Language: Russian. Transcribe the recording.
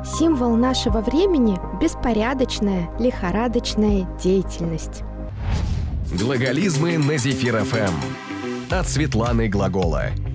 Символ нашего времени – беспорядочная, лихорадочная деятельность. Глаголизмы на Зефир ФМ. От Светланы Глагола.